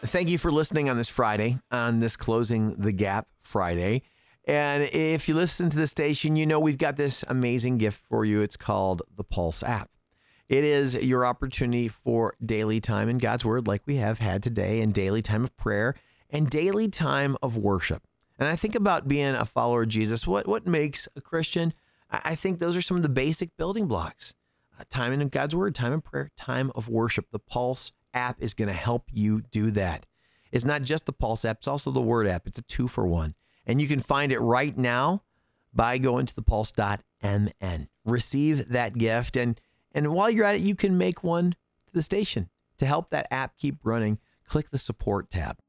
Thank you for listening on this Friday, on this Closing the Gap Friday. And if you listen to the station, you know we've got this amazing gift for you. It's called the Pulse app. It is your opportunity for daily time in God's Word like we have had today, and daily time of prayer, and daily time of worship. And I think about being a follower of Jesus. What makes a Christian? I think those are some of the basic building blocks. Time in God's Word, time in prayer, time of worship. The Pulse app is going to help you do that. It's not just the Pulse app, it's also the Word app. It's a 2-for-1. And you can find it right now by going to thepulse.mn. Receive that gift. And while you're at it, you can make one to the station. To help that app keep running, click the support tab.